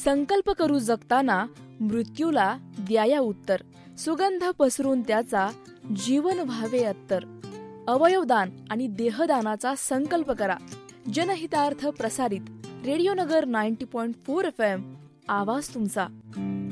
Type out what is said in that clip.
संकल्प करू जगताना मृत्यूला द्याया उत्तर, सुगंध पसरून त्याचा जीवन व्हावे अत्तर. अवयवदान आणि देहदानाचा संकल्प करा. जनहितार्थ प्रसारित रेडिओ नगर 90.4 FM. आवाज तुमचा.